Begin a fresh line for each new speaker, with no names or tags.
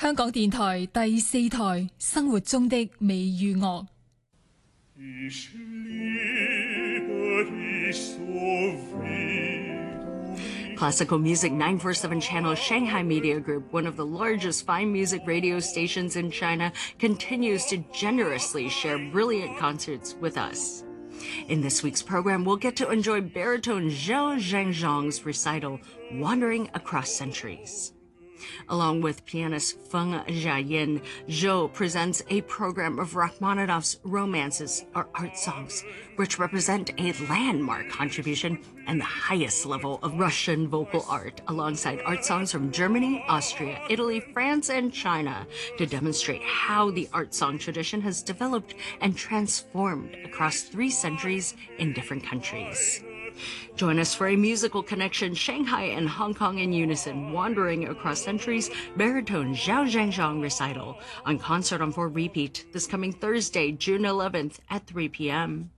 香港電台第4台生活中的美與樂。
Classical Music 947 Channel Shanghai Media Group, one of the largest fine music radio stations in China, continues to generously share brilliant concerts with us. In this week's program, we'll get to enjoy baritone Zhao Zhangzhang's recital, Wandering Across Centuries. Along with pianist Feng Jiayin, Zhou presents a program of Rachmaninoff's romances or art songs, which represent a landmark contribution and the highest level of Russian vocal art, alongside art songs from Germany, Austria, Italy, France, and China, to demonstrate how the art song tradition has developed and transformed across 3 centuries in different countries. Join us for a musical connection, Shanghai and Hong Kong in unison, Wandering Across Centuries, baritone Zhao Zhangzhang recital on Concert on 4 repeat this coming Thursday, June 11th at 3 p.m.